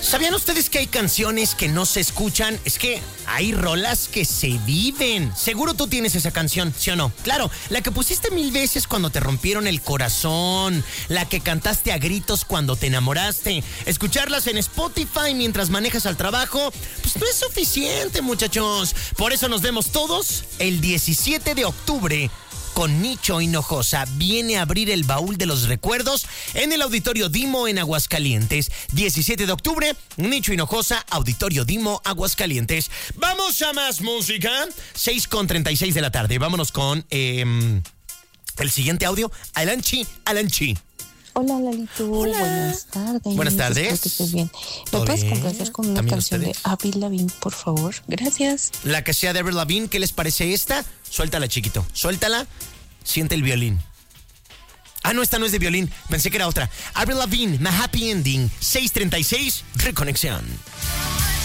¿Sabían ustedes que hay canciones que no se escuchan? Es que hay rolas que se viven. Seguro tú tienes esa canción, ¿sí o no? Claro, la que pusiste 1000 veces cuando te rompieron el corazón, la que cantaste a gritos cuando te enamoraste. Escucharlas en Spotify mientras manejas al trabajo, pues no es suficiente, muchachos. Por eso nos vemos todos el 17 de octubre. Con Nicho Hinojosa viene a abrir el baúl de los recuerdos en el Auditorio Dimo en Aguascalientes. 17 de octubre, Nicho Hinojosa, Auditorio Dimo, Aguascalientes. Vamos a más música. 6:36 de la tarde. Vámonos con el siguiente audio. Alanchi. Hola, Lalito. Hola. Buenas tardes. Buenas tardes. Espero que estés bien. ¿Todo ¿Me puedes bien? complacer con una ¿También canción ustedes? de Avril Lavigne, por favor? Gracias. La que sea de Avril Lavigne, ¿qué les parece esta? Suéltala, chiquito. Suéltala. Siente el violín. Ah, no, esta no es de violín. Pensé que era otra. Avril Lavigne, My Happy Ending. 6:36, Reconexión.